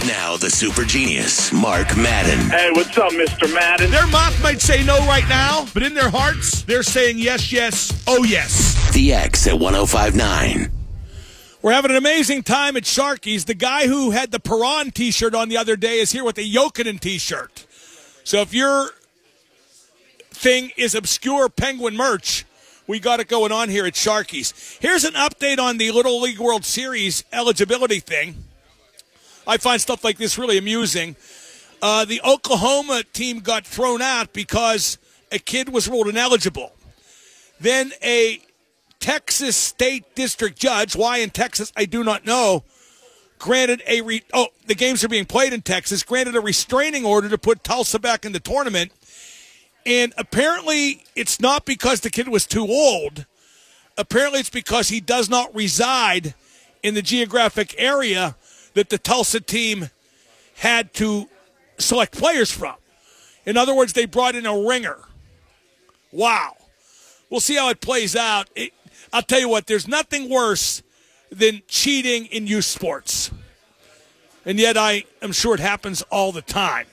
Now the super genius, Mark Madden. Hey, what's up, Mr. Madden? Their mouth might say no right now, but in their hearts, they're saying yes, yes, oh yes. The X at 105.9. We're having an amazing time at Sharky's. The guy who had the Perron t-shirt on the other day is here with the Jokinen t-shirt. So if your thing is obscure Penguin merch, we got it going on here at Sharky's. Here's an update on the Little League World Series eligibility thing. I find stuff like this really amusing. The Oklahoma team got thrown out because a kid was ruled ineligible. Then a Texas State District judge, why in Texas, I do not know, granted the games are being played in Texas, granted a restraining order to put Tulsa back in the tournament. And apparently it's not because the kid was too old. Apparently it's because he does not reside in the geographic area that the Tulsa team had to select players from. In other words, they brought in a ringer. Wow. We'll see how it plays out. I'll tell you what, there's nothing worse than cheating in youth sports. And yet I am sure it happens all the time.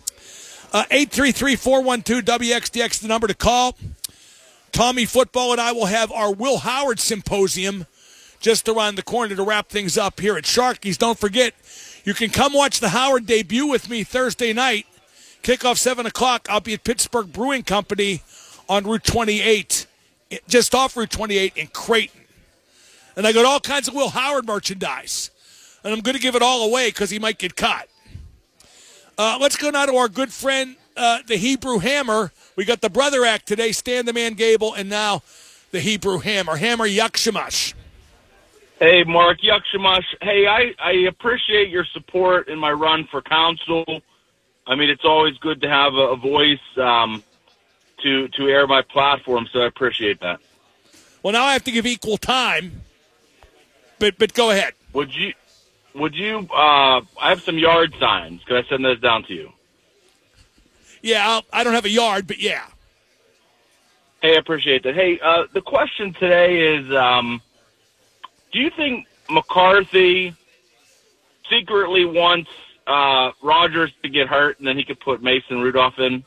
833-412-WXDX, the number to call. Tommy Football and I will have our Will Howard Symposium just around the corner to wrap things up here at Sharky's. Don't forget, you can come watch the Howard debut with me Thursday night. Kickoff 7 o'clock. I'll be at Pittsburgh Brewing Company on Route 28, just off Route 28 in Creighton. And I got all kinds of Will Howard merchandise. And I'm going to give it all away because he might get caught. Let's go now to our good friend, the Hebrew Hammer. We got the Brother Act today, Stan the Man Gable, and now the Hebrew Hammer. Hammer Yakshamash. Hey, Mark Yakshamash. Hey, I appreciate your support in my run for council. I mean, it's always good to have a voice to air my platform, so I appreciate that. Well, now I have to give equal time, but go ahead. Would you? I have some yard signs. Could I send those down to you? Yeah, I don't have a yard, but yeah. Hey, I appreciate that. Hey, the question today is, do you think McCarthy secretly wants Rogers to get hurt and then he could put Mason Rudolph in?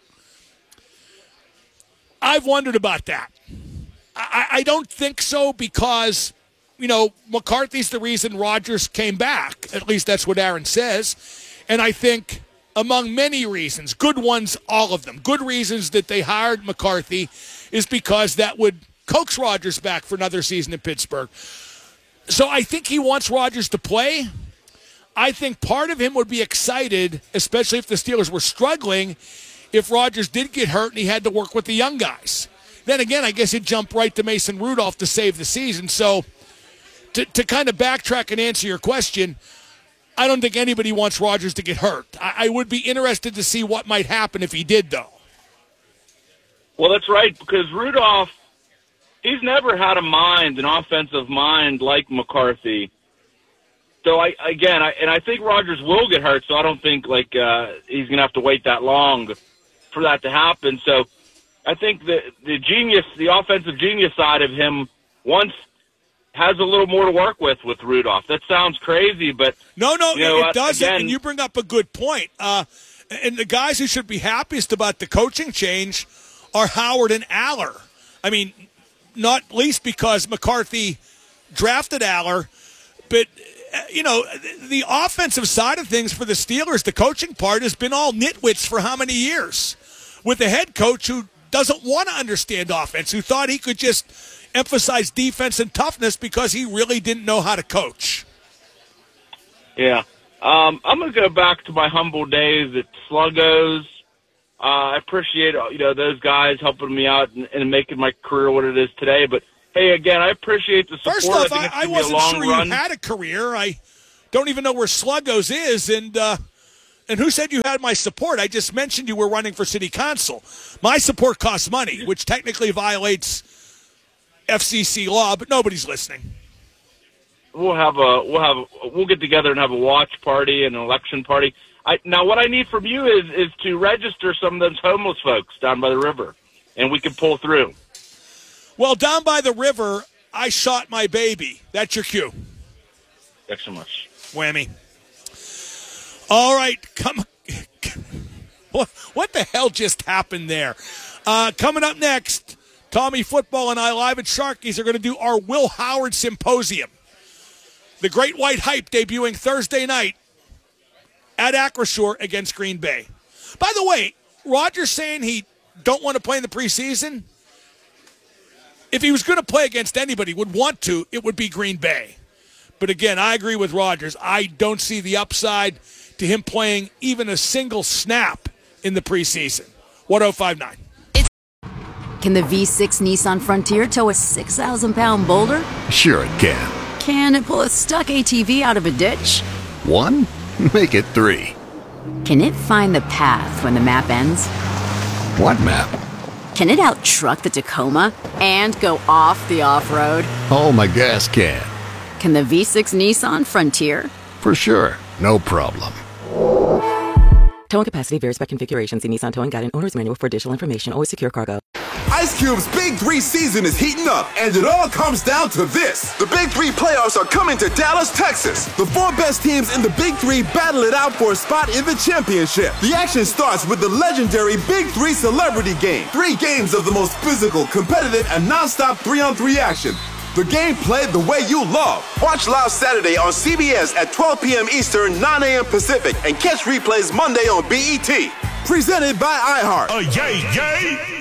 I've wondered about that. I don't think so because, McCarthy's the reason Rogers came back. At least that's what Aaron says. And I think among many reasons, good ones, all of them, good reasons that they hired McCarthy is because that would coax Rogers back for another season in Pittsburgh. So I think he wants Rogers to play. I think part of him would be excited, especially if the Steelers were struggling, if Rogers did get hurt and he had to work with the young guys. Then again, I guess he'd jump right to Mason Rudolph to save the season. So to kind of backtrack and answer your question, I don't think anybody wants Rogers to get hurt. I would be interested to see what might happen if he did, though. Well, that's right, because Rudolph, he's never had an offensive mind like McCarthy. So, I think Rogers will get hurt, so I don't think, he's going to have to wait that long for that to happen. So, I think the offensive genius side of him has a little more to work with Rudolph. That sounds crazy, but... No, it doesn't, and you bring up a good point. And the guys who should be happiest about the coaching change are Howard and Aller. I mean, not least because McCarthy drafted Aller, but, the offensive side of things for the Steelers, the coaching part, has been all nitwits for how many years? With a head coach who doesn't want to understand offense, who thought he could just emphasize defense and toughness because he really didn't know how to coach. Yeah. I'm going to go back to my humble days at Sluggos. I appreciate, those guys helping me out and making my career what it is today. But, hey, again, I appreciate the support. First off, I wasn't sure you had a career. I don't even know where Sluggos is. And who said you had my support? I just mentioned you were running for city council. My support costs money, which technically violates FCC law, but nobody's listening. We'll get together and have a watch party and an election party. Now, what I need from you is to register some of those homeless folks down by the river, and we can pull through. Well, down by the river, I shot my baby. That's your cue. Thanks so much. Whammy. All right, come. What the hell just happened there? Coming up next, Tommy Football and I live at Sharky's are going to do our Will Howard Symposium. The Great White Hype debuting Thursday night at Acrisure against Green Bay. By the way, Rodgers saying he don't want to play in the preseason. If he was going to play against anybody, would want to, it would be Green Bay. But again, I agree with Rodgers. I don't see the upside to him playing even a single snap in the preseason. 1059. Can the V6 Nissan Frontier tow a 6,000-pound boulder? Sure it can. Can it pull a stuck ATV out of a ditch? 1? Make it 3. Can it find the path when the map ends? What map? Can it out-truck the Tacoma and go off the off-road? Oh, my gas can. Can the V6 Nissan Frontier? For sure. No problem. Towing capacity varies by configuration. See Nissan Towing Guide and Owner's Manual for additional information. Always secure cargo. Ice Cube's Big 3 season is heating up, and it all comes down to this. The Big 3 playoffs are coming to Dallas, Texas. The 4 best teams in the Big 3 battle it out for a spot in the championship. The action starts with the legendary Big 3 Celebrity Game. 3 games of the most physical, competitive, and non-stop 3-on-3 action. The game played the way you love. Watch live Saturday on CBS at 12 p.m. Eastern, 9 a.m. Pacific, and catch replays Monday on BET. Presented by iHeart. Yay, yay!